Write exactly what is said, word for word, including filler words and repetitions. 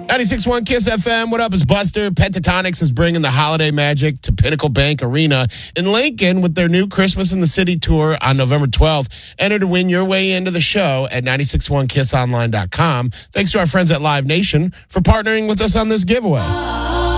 ninety-six point one Kiss F M. What up? It's Buster. Pentatonics is bringing the holiday magic to Pinnacle Bank Arena in Lincoln with their new Christmas in the City tour on November twelfth. Enter to win your way into the show at nine six one kiss online dot com. Thanks to our friends at Live Nation for partnering with us on this giveaway.